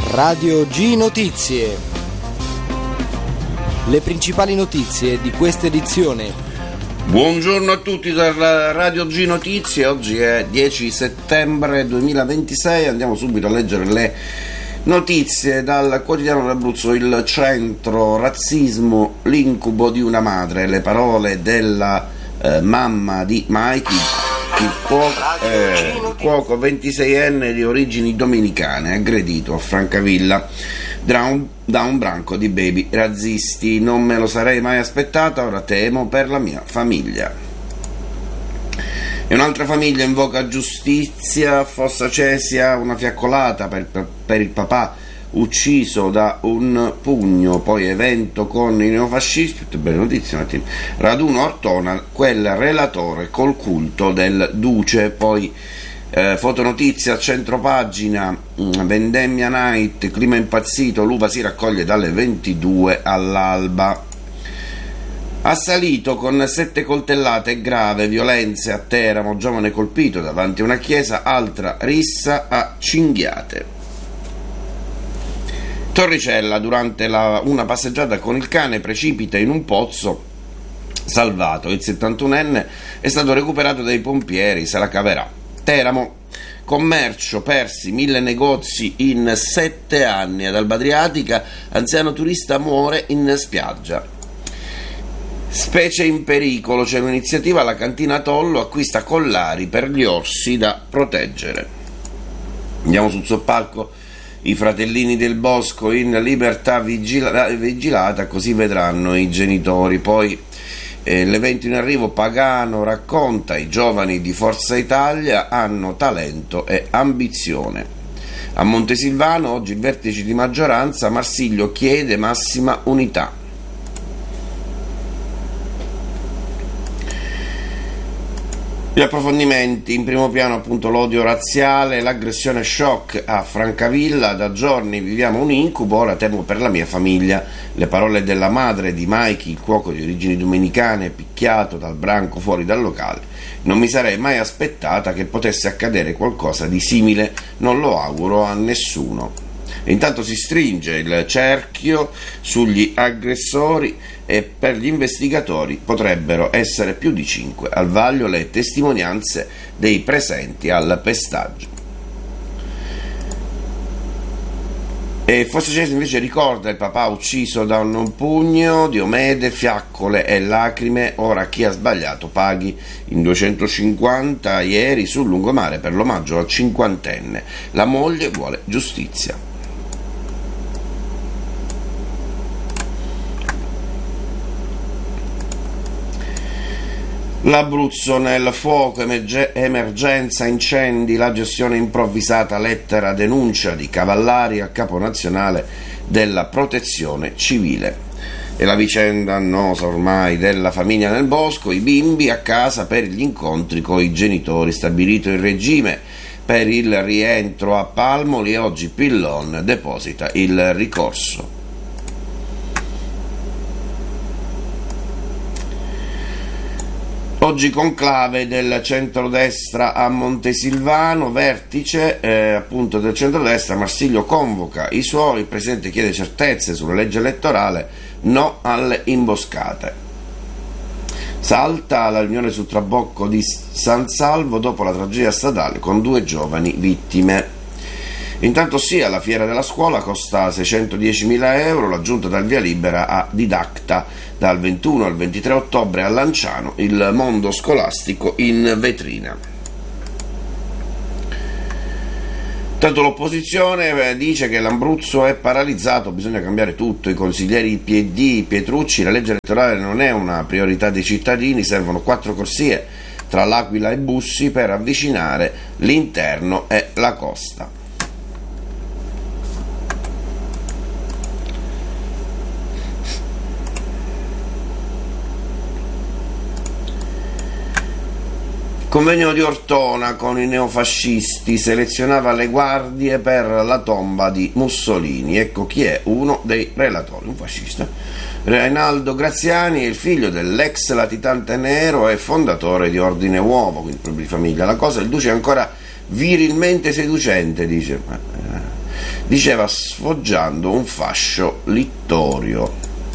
Radio G Notizie. Le principali notizie di questa edizione. Buongiorno a tutti dalla Radio G Notizie, oggi è 10 settembre 2026, andiamo subito a leggere le notizie dal quotidiano dell'Abruzzo. Il centro, razzismo, l'incubo di una madre, le parole della mamma di Mikey, il cuoco 26enne di origini dominicane, aggredito a Francavilla da un branco di baby razzisti. Non me lo sarei mai aspettata, ora temo per la mia famiglia. E un'altra famiglia invoca giustizia, Fossa Cesia, una fiaccolata per il papà ucciso da un pugno, poi evento con i neofascisti, tutte belle notizie un attimo, raduno Ortona, quel relatore col culto del duce, poi fotonotizia a centropagina, vendemmia night, clima impazzito, l'uva si raccoglie dalle 22 all'alba. Assalito con 7 coltellate, grave, violenze a Teramo, giovane colpito davanti a una chiesa, altra rissa a cinghiate. Torricella, durante una passeggiata con il cane, precipita in un pozzo, salvato. Il 71enne è stato recuperato dai pompieri, se la caverà. Teramo, commercio, persi 1000 negozi in 7 anni. Ad Alba Adriatica, anziano turista muore in spiaggia. Specie in pericolo, c'è un'iniziativa, la cantina Tollo acquista collari per gli orsi da proteggere. Andiamo sul soppalco. I fratellini del bosco in libertà vigilata, così vedranno i genitori. Poi l'evento in arrivo, Pagano racconta: i giovani di Forza Italia hanno talento e ambizione. A Montesilvano oggi il vertice di maggioranza, Marsiglio chiede massima unità. Gli approfondimenti, in primo piano appunto l'odio razziale, l'aggressione shock a Francavilla, da giorni viviamo un incubo, ora temo per la mia famiglia. Le parole della madre di Mikey, il cuoco di origini dominicane, picchiato dal branco fuori dal locale. Non mi sarei mai aspettata che potesse accadere qualcosa di simile, non lo auguro a nessuno. E intanto si stringe il cerchio sugli aggressori e per gli investigatori potrebbero essere più di 5. Al vaglio le testimonianze dei presenti al pestaggio. E Fossa Cesia invece ricorda il papà ucciso da un pugno, Diomede, fiaccole e lacrime, ora chi ha sbagliato paghi. In 250 ieri sul lungomare per l'omaggio al 50enne. La moglie vuole giustizia. L'Abruzzo nel fuoco, emergenza, incendi, la gestione improvvisata, lettera denuncia di Cavallari al capo nazionale della protezione civile. E la vicenda annosa ormai della famiglia nel bosco, i bimbi a casa per gli incontri con i genitori, stabilito il regime per il rientro a Palmoli e oggi Pillon deposita il ricorso. Oggi conclave del centrodestra a Montesilvano, vertice appunto del centrodestra, Marsiglio convoca i suoi, il presidente chiede certezze sulla legge elettorale, no alle imboscate. Salta la riunione sul trabocco di San Salvo dopo la tragedia stradale con 2 giovani vittime. Intanto sì, alla fiera della scuola costa 610.000 euro, la giunta dà il via libera a Didacta dal 21 al 23 ottobre a Lanciano, il mondo scolastico in vetrina. Tanto l'opposizione dice che l'Abruzzo è paralizzato, bisogna cambiare tutto, i consiglieri PD, Pietrucci, la legge elettorale non è una priorità dei cittadini, servono 4 corsie tra L'Aquila e Bussi per avvicinare l'interno e la costa. Convegno di Ortona con i neofascisti, selezionava le guardie per la tomba di Mussolini. Ecco chi è uno dei relatori, un fascista. Reinaldo Graziani è il figlio dell'ex latitante nero e fondatore di Ordine Uomo, quindi proprio di famiglia. La cosa, il duce è ancora virilmente seducente, dice. diceva sfoggiando un fascio littorio.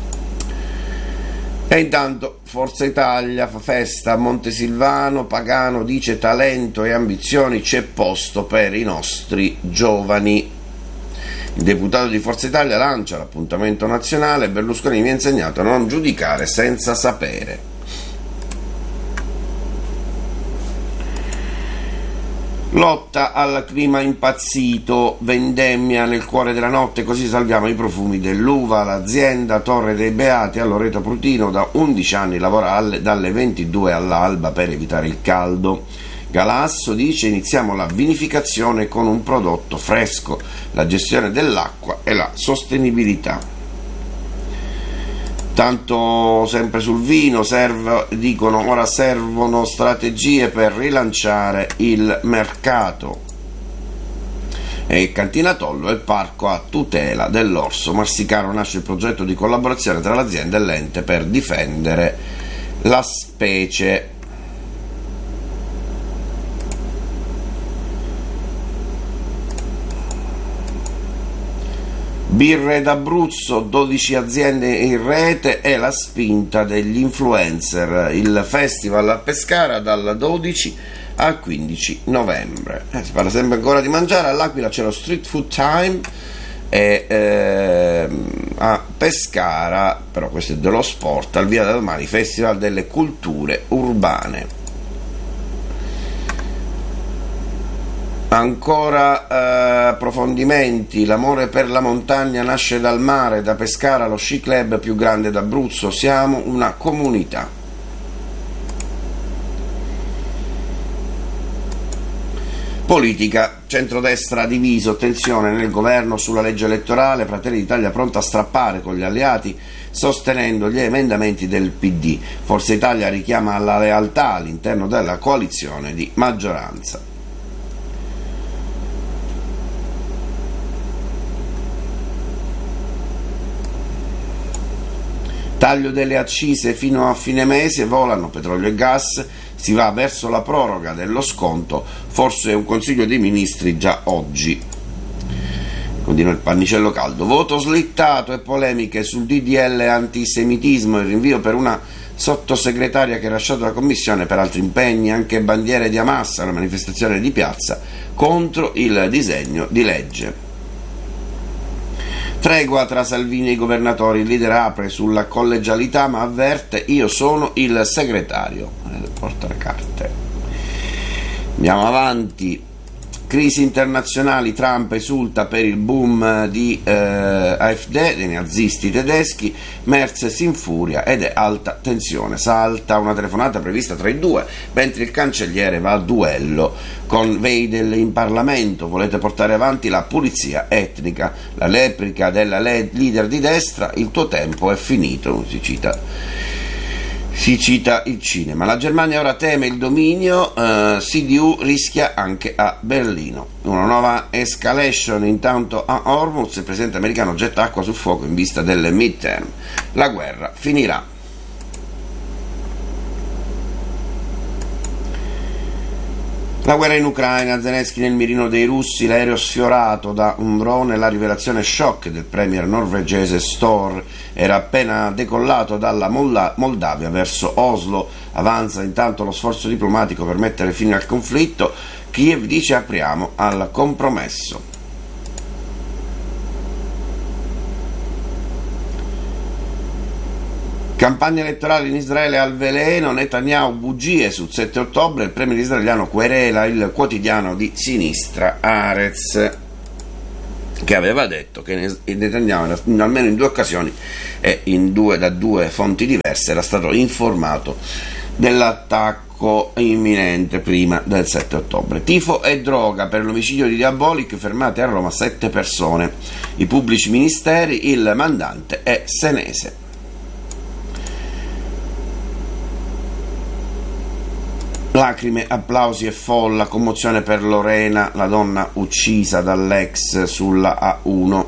E intanto Forza Italia fa festa a Montesilvano, Pagano dice talento e ambizioni, c'è posto per i nostri giovani. Il deputato di Forza Italia lancia l'appuntamento nazionale, Berlusconi mi ha insegnato a non giudicare senza sapere. Lotta al clima impazzito, vendemmia nel cuore della notte, così salviamo i profumi dell'uva. L'azienda Torre dei Beati a Loreto Prutino da 11 anni lavora dalle 22 all'alba per evitare il caldo. Galasso dice iniziamo la vinificazione con un prodotto fresco, la gestione dell'acqua e la sostenibilità. Tanto sempre sul vino, dicono ora servono strategie per rilanciare il mercato. E Cantina Tollo è il parco a tutela dell'orso marsicano, nasce il progetto di collaborazione tra l'azienda e l'ente per difendere la specie. Birre d'Abruzzo, 12 aziende in rete e la spinta degli influencer. Il festival a Pescara dal 12 al 15 novembre. Si parla sempre ancora di mangiare, all'Aquila c'è lo Street Food Time e a Pescara, però questo è dello sport, al Via del Mare, Festival delle Culture Urbane. Ancora approfondimenti, l'amore per la montagna nasce dal mare, da Pescara lo sci club più grande d'Abruzzo, siamo una comunità. Politica, centrodestra diviso, tensione nel governo sulla legge elettorale, Fratelli d'Italia pronta a strappare con gli alleati sostenendo gli emendamenti del PD, Forza Italia richiama alla lealtà all'interno della coalizione di maggioranza. Taglio delle accise fino a fine mese, volano petrolio e gas, si va verso la proroga dello sconto, forse un consiglio dei ministri già oggi. Continua il pannicello caldo. Voto slittato e polemiche sul DDL antisemitismo, il rinvio per una sottosegretaria che ha lasciato la commissione per altri impegni, anche bandiere di Hamas alla manifestazione di piazza contro il disegno di legge. Tregua tra Salvini e i governatori, il leader apre sulla collegialità ma avverte io sono il segretario, porta le carte. Andiamo avanti. Crisi internazionali, Trump esulta per il boom di AfD, dei nazisti tedeschi, Merz si infuria ed è alta tensione, salta una telefonata prevista tra i due, mentre il cancelliere va a duello con Weidel in Parlamento, volete portare avanti la pulizia etnica, la replica della leader di destra, il tuo tempo è finito, si cita il cinema. La Germania ora teme il dominio, CDU rischia anche a Berlino. Una nuova escalation intanto a Hormuz, il presidente americano getta acqua sul fuoco in vista delle midterm. La guerra finirà. La guerra in Ucraina, Zelensky nel mirino dei russi, l'aereo sfiorato da un drone, la rivelazione shock del premier norvegese Støre, era appena decollato dalla Moldavia verso Oslo, avanza intanto lo sforzo diplomatico per mettere fine al conflitto, Kiev dice apriamo al compromesso. Campagna elettorale in Israele al veleno, Netanyahu bugie sul 7 ottobre, il premier israeliano querela il quotidiano di sinistra Haaretz, che aveva detto che Netanyahu almeno in due occasioni e da due fonti diverse era stato informato dell'attacco imminente prima del 7 ottobre. Tifo e droga per l'omicidio di Diabolik, fermate a Roma 7 persone, i pubblici ministeri, il mandante è senese. Lacrime, applausi e folla, commozione per Lorena, la donna uccisa dall'ex sulla A1.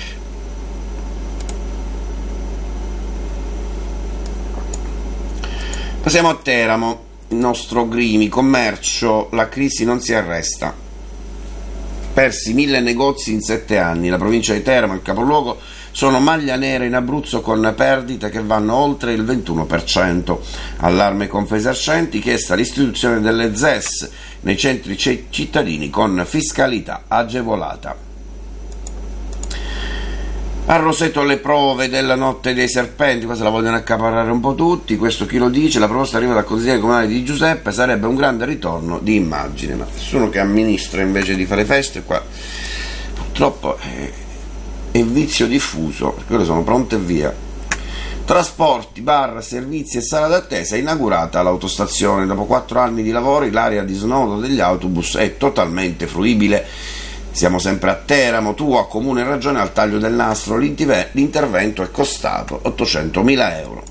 Passiamo a Teramo, il nostro Grimi, commercio, la crisi non si arresta. Persi 1000 negozi in 7 anni. La provincia di Teramo, il capoluogo, sono maglia nera in Abruzzo con perdite che vanno oltre il 21%. Allarme Confesercenti, chiesta l'istituzione delle ZES nei centri cittadini con fiscalità agevolata. A Roseto le prove della notte dei serpenti, questa la vogliono accaparrare un po' tutti, questo chi lo dice, la proposta arriva dal consigliere comunale di Giuseppe, sarebbe un grande ritorno di immagine, ma nessuno che amministra invece di fare feste qua, purtroppo è vizio diffuso, per quello sono pronte via. Trasporti, bar, servizi e sala d'attesa, inaugurata l'autostazione, dopo 4 anni di lavori l'area di snodo degli autobus è totalmente fruibile. Siamo sempre a Teramo, tu a comune ragione al taglio del nastro, l'intervento è costato 800.000 euro.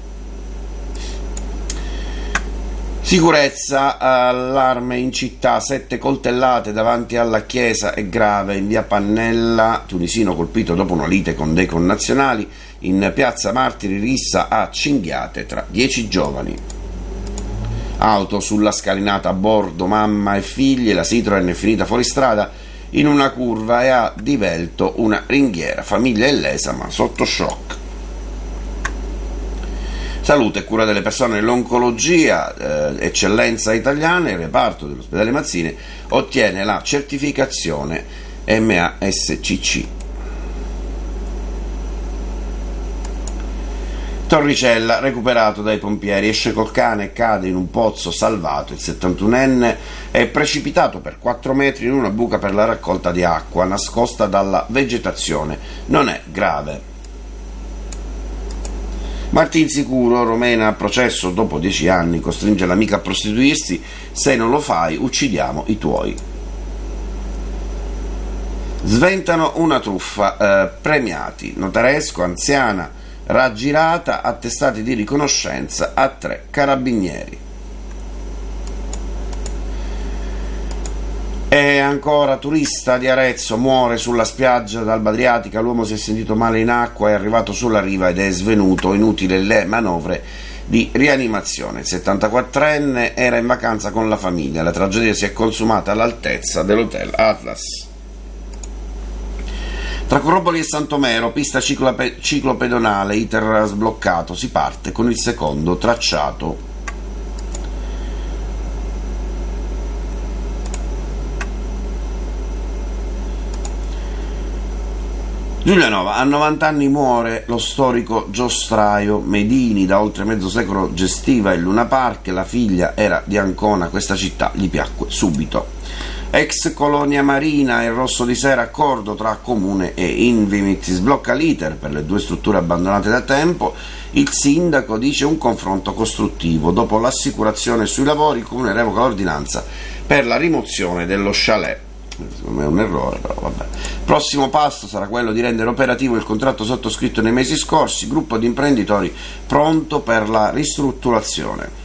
Sicurezza, allarme in città, 7 coltellate davanti alla chiesa è grave, in via Pannella, tunisino colpito dopo una lite con dei connazionali, in piazza Martiri rissa a cinghiate tra 10 giovani. Auto sulla scalinata a bordo, mamma e figli, la Citroen è finita fuori strada in una curva e ha divelto una ringhiera, famiglia illesa ma sotto shock. Salute e cura delle persone nell'oncologia, eccellenza italiana, il reparto dell'ospedale Mazzini ottiene la certificazione MASCC. Torricella, recuperato dai pompieri, esce col cane e cade in un pozzo salvato. Il 71enne è precipitato per 4 metri in una buca per la raccolta di acqua, nascosta dalla vegetazione. Non è grave. Martinsicuro, romena a processo dopo 10 anni, costringe l'amica a prostituirsi, se non lo fai uccidiamo i tuoi. Sventano una truffa, premiati, notaresco, anziana, raggirata, attestati di riconoscenza a 3 carabinieri. E ancora, turista di Arezzo muore sulla spiaggia d'Alba Adriatica, l'uomo si è sentito male in acqua, è arrivato sulla riva ed è svenuto, inutili le manovre di rianimazione. Il 74enne era in vacanza con la famiglia, la tragedia si è consumata all'altezza dell'hotel Atlas. Tra Corropoli e Santomero, pista ciclopedonale, iter sbloccato, si parte con il secondo tracciato. Giulianova, a 90 anni muore lo storico giostraio Medini, da oltre mezzo secolo gestiva il Luna Park, la figlia era di Ancona, questa città gli piacque subito. Ex colonia marina, il Rosso di Sera, accordo tra comune e Invimit, si sblocca l'iter per le 2 strutture abbandonate da tempo, il sindaco dice un confronto costruttivo, dopo l'assicurazione sui lavori il comune revoca l'ordinanza per la rimozione dello chalet. Secondo me è un errore, però vabbè. Prossimo passo sarà quello di rendere operativo il contratto sottoscritto nei mesi scorsi, gruppo di imprenditori pronto per la ristrutturazione.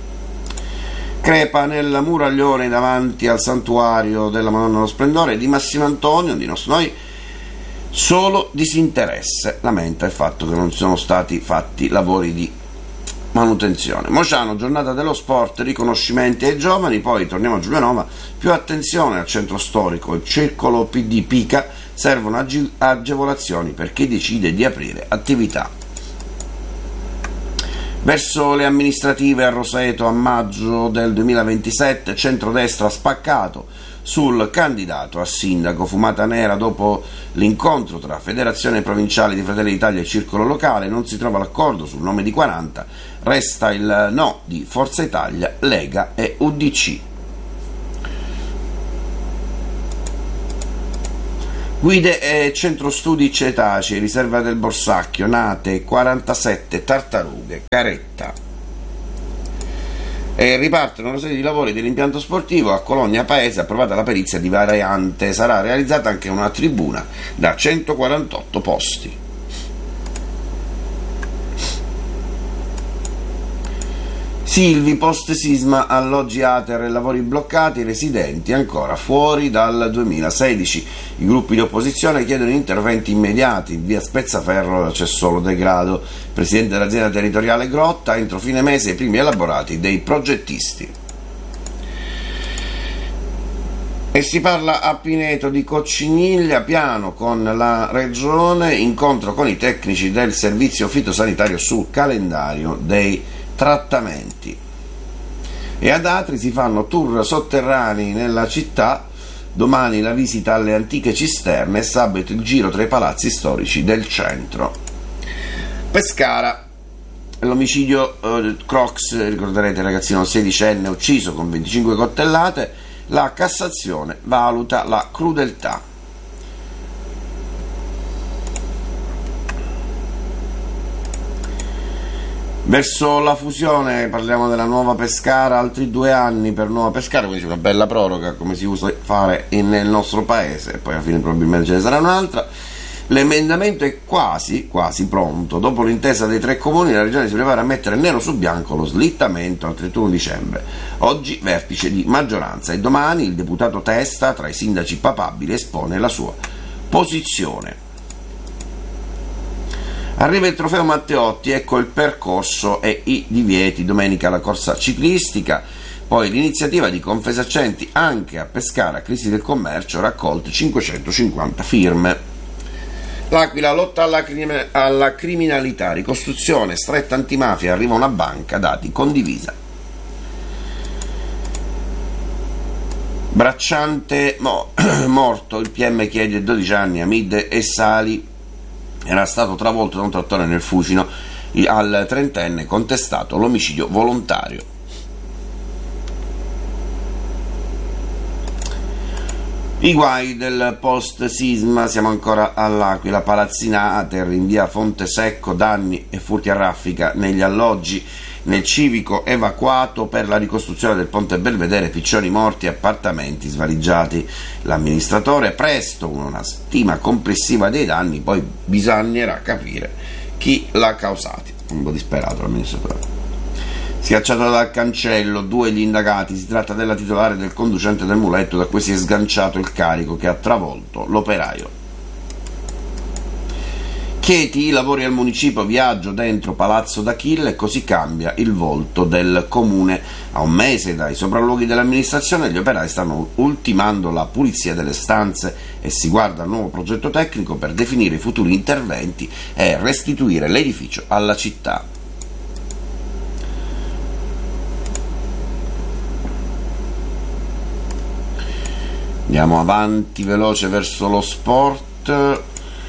Crepa nel muraglione davanti al santuario della Madonna dello Splendore di Massimo Antonio, di nostro noi, solo disinteresse, lamenta il fatto che non sono stati fatti lavori di manutenzione. Mociano, giornata dello sport, riconoscimenti ai giovani, poi torniamo a Giulianova, più attenzione al centro storico, il circolo PD Pica, servono agevolazioni per chi decide di aprire attività. Verso le amministrative a Roseto a maggio del 2027, centrodestra spaccato sul candidato a sindaco, fumata nera dopo l'incontro tra Federazione Provinciale di Fratelli d'Italia e Circolo Locale, non si trova l'accordo sul nome di 40, resta il no di Forza Italia, Lega e UDC. Guide e centro studi cetacei, riserva del Borsacchio, nate 47 tartarughe, caretta. E ripartono una serie di lavori dell'impianto sportivo a Cologna Paese, approvata la perizia di variante, sarà realizzata anche una tribuna da 148 posti. Silvi, post sisma, alloggi Ater e lavori bloccati, residenti ancora fuori dal 2016. I gruppi di opposizione chiedono interventi immediati, in via Spezzaferro c'è solo degrado. Presidente dell'azienda territoriale Grotta, entro fine mese i primi elaborati dei progettisti. E si parla a Pineto di cocciniglia, piano con la regione, incontro con i tecnici del servizio fitosanitario sul calendario dei trattamenti. E ad Atri si fanno tour sotterranei nella città, domani la visita alle antiche cisterne e sabato il giro tra i palazzi storici del centro. Pescara, l'omicidio Crocs, ricorderete, ragazzino sedicenne ucciso con 25 coltellate. La Cassazione valuta la crudeltà. Verso la fusione, parliamo della Nuova Pescara, altri 2 anni per Nuova Pescara, quindi c'è una bella proroga come si usa fare nel nostro paese, e poi alla fine probabilmente ce ne sarà un'altra. L'emendamento è quasi pronto. Dopo l'intesa dei 3 comuni, la Regione si prepara a mettere nero su bianco lo slittamento al 31 dicembre. Oggi vertice di maggioranza e domani il deputato Testa, tra i sindaci papabili, espone la sua posizione. Arriva il trofeo Matteotti, ecco il percorso e i divieti. Domenica la corsa ciclistica, poi l'iniziativa di Confesercenti anche a Pescara, crisi del commercio, raccolte 550 firme. L'Aquila, lotta alla criminalità, ricostruzione, stretta antimafia, arriva una banca dati condivisa. Bracciante morto, il PM chiede 12 anni a Mid e Sali, era stato travolto da un trattore nel Fucino, al 30enne contestato l'omicidio volontario. I guai del post-sisma, siamo ancora all'Aquila, palazzinate in via Fontesecco, danni e furti a raffica negli alloggi, nel civico evacuato per la ricostruzione del ponte Belvedere, piccioni morti e appartamenti svaligiati. L'amministratore presto una stima complessiva dei danni, poi bisognerà capire chi l'ha causati. Un po' disperato l'amministratore. Schiacciato dal cancello, 2 gli indagati, si tratta della titolare del conducente del muletto da cui si è sganciato il carico che ha travolto l'operaio. Chieti, lavori al municipio, viaggio dentro Palazzo d'Achille, così cambia il volto del comune. A un mese dai sopralluoghi dell'amministrazione gli operai stanno ultimando la pulizia delle stanze e si guarda al nuovo progetto tecnico per definire i futuri interventi e restituire l'edificio alla città. Andiamo avanti veloce verso lo sport.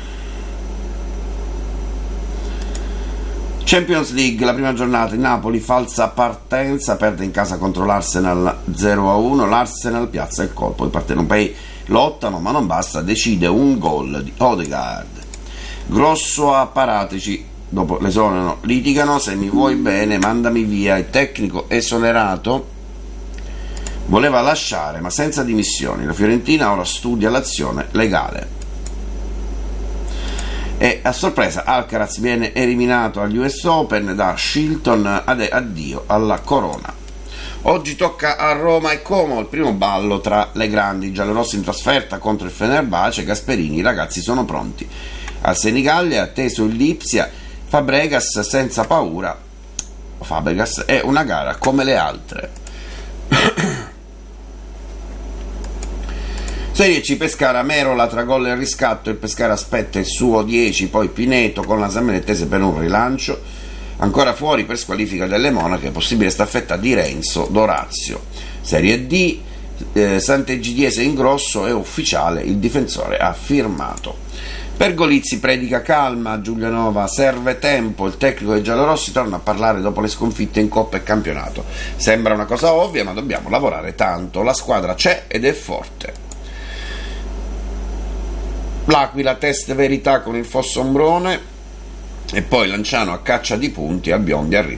Champions League, la prima giornata, il Napoli falsa partenza, perde in casa contro l'Arsenal 0-1, l'Arsenal piazza il colpo, i partenopei lottano ma non basta, decide un gol di Odegaard. Grosso a Paratici, dopo l'esonero litigano, se mi vuoi bene mandami via, il tecnico esonerato voleva lasciare ma senza dimissioni, la Fiorentina ora studia l'azione legale. E a sorpresa Alcaraz viene eliminato agli US Open da Shilton, addio alla corona. Oggi tocca a Roma e Como il primo ballo tra le grandi, giallorossi in trasferta contro il Fenerbahce, Gasperini, i ragazzi sono pronti. Al Senigallia atteso il Lipsia, Fabregas senza paura, Fabregas è una gara come le altre. Serie C, Pescara, Merola tra gol e riscatto, il Pescara aspetta il suo 10, poi Pineto con la Sammanettese per un rilancio, ancora fuori per squalifica delle Monache, possibile staffetta di Renzo Dorazio. Serie D, Sant'Egidiese in grosso, è ufficiale, il difensore ha firmato. Pergolizzi predica calma, Giulianova serve tempo, il tecnico dei giallorossi torna a parlare dopo le sconfitte in Coppa e campionato. Sembra una cosa ovvia ma dobbiamo lavorare tanto, la squadra c'è ed è forte. L'Aquila test verità con il Fossombrone e poi Lanciano a caccia di punti, al Biondi arriva